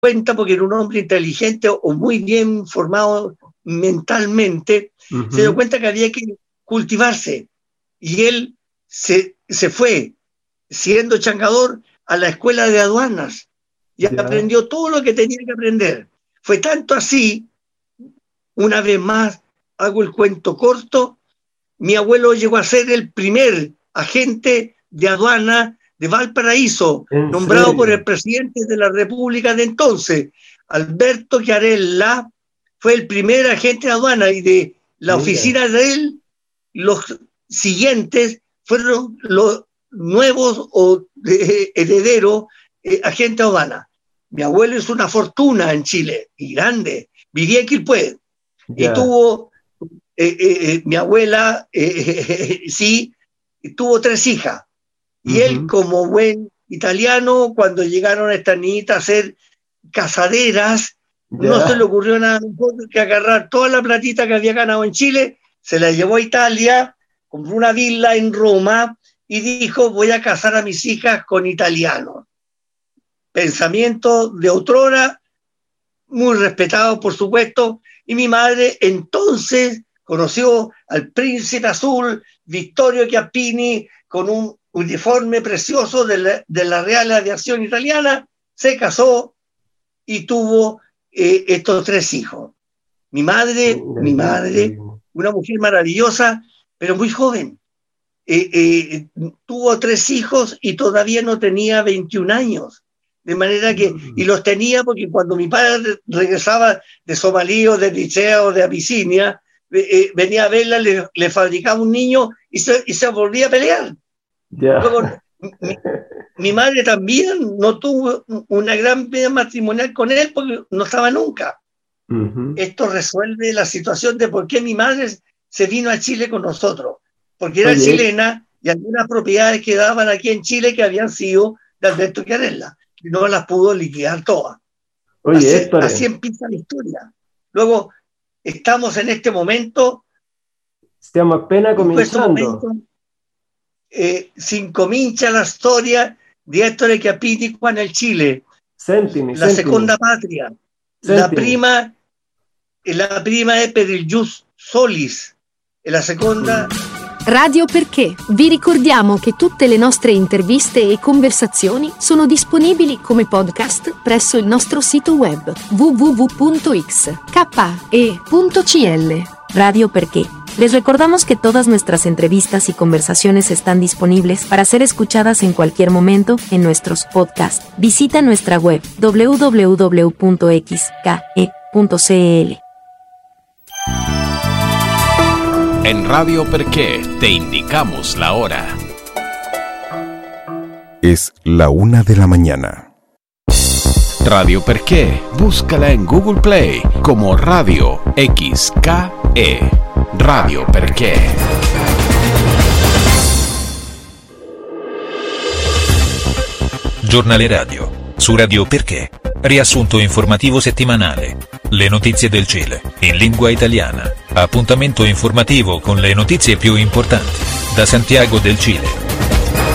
cuenta, porque era un hombre inteligente o muy bien formado mentalmente, se dio cuenta que había que cultivarse. Y él se fue, siendo changador, a la escuela de aduanas y aprendió todo lo que tenía que aprender. Fue tanto así, una vez más, hago el cuento corto, mi abuelo llegó a ser el primer agente de aduana de Valparaíso, nombrado por el presidente de la República de entonces, Alberto Chiarella. Fue el primer agente de aduana, y de la oficina de él, los siguientes fueron los nuevos o herederos agentes de aduana. Mi abuelo es una fortuna en Chile, y grande, vivía en Quilpué, y tuvo, mi abuela, sí, tuvo 3 hijas, y él, como buen italiano, cuando llegaron estas niñitas a ser casaderas, no se le ocurrió nada mejor que agarrar toda la platita que había ganado en Chile, se la llevó a Italia, compró una villa en Roma y dijo: voy a casar a mis hijas con italianos. Pensamiento de otrora, muy respetado, por supuesto, y mi madre entonces conoció al príncipe azul Vittorio Chiappini con un uniforme precioso de la Real Aviación Italiana, se casó y tuvo estos 3 hijos. Mi madre, una mujer maravillosa, pero muy joven. Tuvo 3 hijos y todavía no tenía 21 años. De manera que, y los tenía porque cuando mi padre regresaba de Somalí o de Eritrea o de Abisinia, venía a verla, le fabricaba un niño y se volvía a pelear. Luego, mi madre también no tuvo una gran vida matrimonial con él porque no estaba nunca. Esto resuelve la situación de por qué mi madre se vino a Chile con nosotros, porque era chilena y algunas propiedades quedaban aquí en Chile que habían sido de Alberto Chiarella y no las pudo liquidar todas. Así empieza la historia. Luego estamos en este momento, stiamo appena cominciando, si incomincia la storia di Ettore Chiappini qua nel Chile. La seconda patria. La prima è per il Jus Solis e la seconda... Radio Perché. Vi ricordiamo che tutte le nostre interviste e conversazioni sono disponibili come podcast presso il nostro sito web www.xke.cl. Radio Perché. Les recordamos que todas nuestras entrevistas y conversaciones están disponibles para ser escuchadas en cualquier momento en nuestros podcasts. Visita nuestra web www.xke.cl. En Radio Perché te indicamos la hora. Es la 1 de la mañana. Radio Perché, búscala en Google Play como Radio XKE. Radio Perché. Giornale radio su Radio Perché. Riassunto informativo settimanale. Le notizie del Cile in lingua italiana. Appuntamento informativo con le notizie più importanti da Santiago del Cile.